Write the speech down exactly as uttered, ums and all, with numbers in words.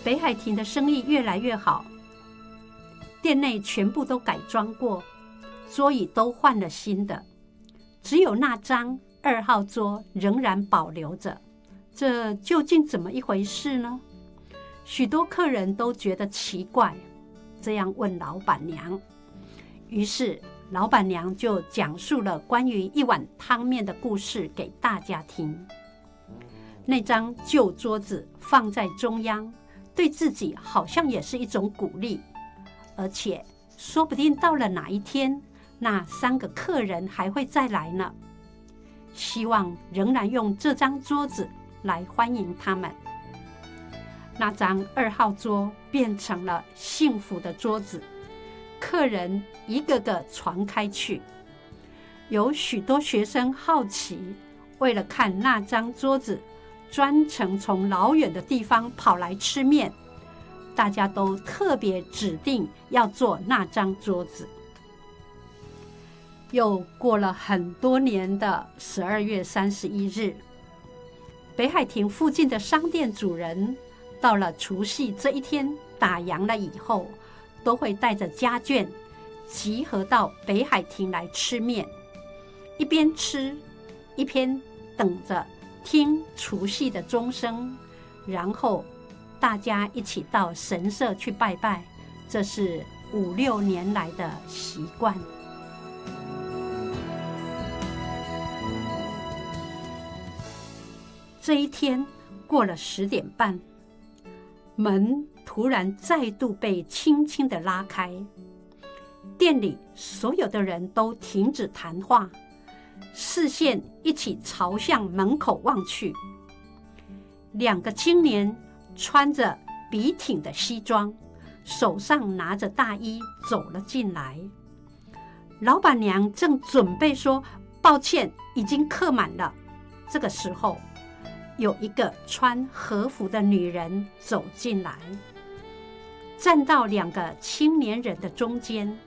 北海亭的生意越来越好，店内全部都改装过，桌椅都换了新的，只有那张二号桌仍然保留着。这究竟怎么一回事呢？许多客人都觉得奇怪，这样问老板娘。于是老板娘就讲述了关于一碗汤面的故事给大家听。那张旧桌子放在中央，对自己好像也是一种鼓励，而且说不定到了哪一天，那三个客人还会再来呢。希望仍然用这张桌子来欢迎他们。那张二号桌变成了幸福的桌子，客人一个个传开去。有许多学生好奇，为了看那张桌子，专程从老远的地方跑来吃面。大家都特别指定要坐那张桌子。又过了很多年的十二月三十一日，北海亭附近的商店主人到了除夕这一天打烊了以后，都会带着家眷集合到北海亭来吃面，一边吃一边等着听除夕的钟声，然后大家一起到神社去拜拜，这是五六年来的习惯。这一天过了十点半，门突然再度被轻轻地拉开，店里所有的人都停止谈话，视线一起朝向门口望去。两个青年穿着笔挺的西装，手上拿着大衣走了进来。老板娘正准备说抱歉，已经客满了。这个时候，有一个穿和服的女人走进来，站到两个青年人的中间，